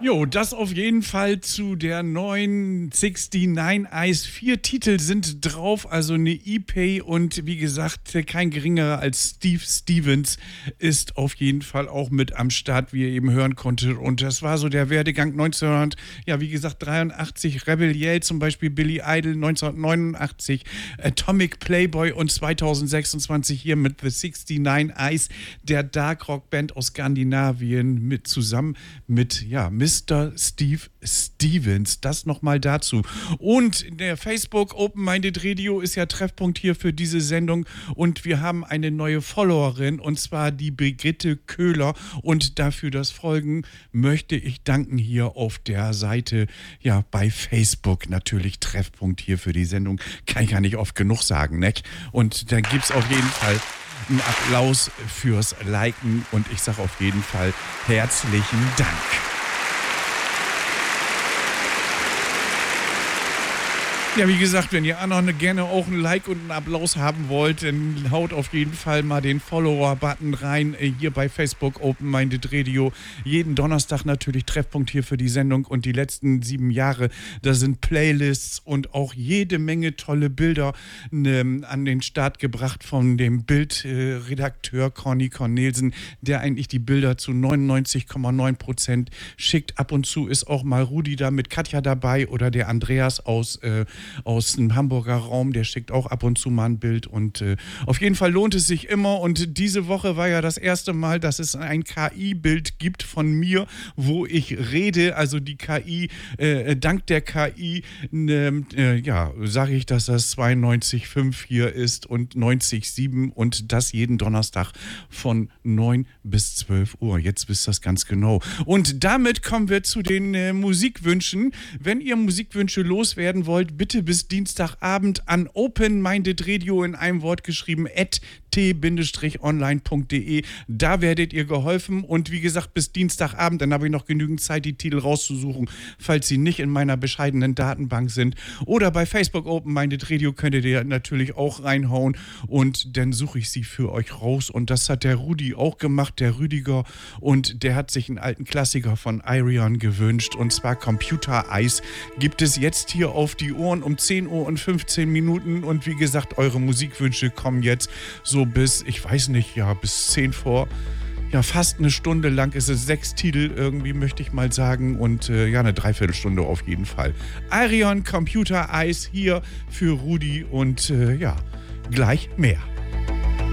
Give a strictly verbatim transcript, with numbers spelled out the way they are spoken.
Jo, das auf jeden Fall zu der neuen neunundsechzig Eyes. Vier Titel sind drauf, also eine E P und wie gesagt, kein geringerer als Steve Stevens ist auf jeden Fall auch mit am Start, wie ihr eben hören konntet. Und das war so der Werdegang neunzehnhundert, ja wie gesagt, dreiundachtzig, Rebel Yell zum Beispiel, Billy Idol neunzehnhundertneunundachtzig, Atomic Playboy und zweitausendsechsundzwanzig hier mit The neunundsechzig Eyes, der Dark Rock Band aus Skandinavien mit zusammen mit, ja, Mister Steve Stevens. Das nochmal dazu. Und der Facebook Open Minded Radio ist ja Treffpunkt hier für diese Sendung und wir haben eine neue Followerin und zwar die Brigitte Köhler und dafür das Folgen möchte ich danken hier auf der Seite, ja, bei Facebook natürlich Treffpunkt hier für die Sendung. Kann ich ja nicht oft genug sagen, ne? Und da gibt es auf jeden Fall einen Applaus fürs Liken und ich sage auf jeden Fall herzlichen Dank. Ja, wie gesagt, wenn ihr noch gerne auch ein Like und einen Applaus haben wollt, dann haut auf jeden Fall mal den Follower-Button rein, hier bei Facebook Open Minded Radio. Jeden Donnerstag natürlich Treffpunkt hier für die Sendung und die letzten sieben Jahre, da sind Playlists und auch jede Menge tolle Bilder ne, an den Start gebracht von dem Bildredakteur äh, Conny Cornelsen, der eigentlich die Bilder zu neunundneunzig Komma neun Prozent schickt. Ab und zu ist auch mal Rudi da mit Katja dabei oder der Andreas aus äh, aus dem Hamburger Raum, der schickt auch ab und zu mal ein Bild und äh, auf jeden Fall lohnt es sich immer und diese Woche war ja das erste Mal, dass es ein K I-Bild gibt von mir, wo ich rede, also die K I, äh, dank der K I, ne, äh, ja, sage ich, dass das zweiundneunzig Komma fünf hier ist und neunzig Komma sieben und das jeden Donnerstag von neun bis zwölf Uhr. Jetzt wisst ihr das ganz genau. Und damit kommen wir zu den äh, Musikwünschen. Wenn ihr Musikwünsche loswerden wollt, bitte bis Dienstagabend an Open Minded Radio in einem Wort geschrieben at t online punkt de. Da werdet ihr geholfen und wie gesagt bis Dienstagabend, dann habe ich noch genügend Zeit, die Titel rauszusuchen, falls sie nicht in meiner bescheidenen Datenbank sind. Oder bei Facebook Open Minded Radio könnt ihr natürlich auch reinhauen und dann suche ich sie für euch raus und das hat der Rudi auch gemacht, der Rüdiger, und der hat sich einen alten Klassiker von Ayreon gewünscht und zwar Computer Eyes gibt es jetzt hier auf die Ohren um zehn Uhr und fünfzehn Minuten und wie gesagt, eure Musikwünsche kommen jetzt so bis, ich weiß nicht, ja, bis zehn vor, ja, fast eine Stunde lang ist es, sechs Titel irgendwie, möchte ich mal sagen und äh, ja, eine Dreiviertelstunde auf jeden Fall. Ayreon Computer Eyes hier für Rudi und äh, ja, gleich mehr.